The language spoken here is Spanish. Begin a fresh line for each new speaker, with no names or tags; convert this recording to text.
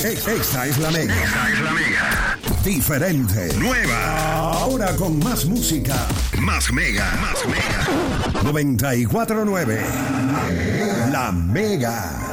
Esta es la Mega.
Esta es la Mega.
Diferente.
Nueva.
Ahora con más música.
Más Mega. Más Mega.
94.9. La Mega.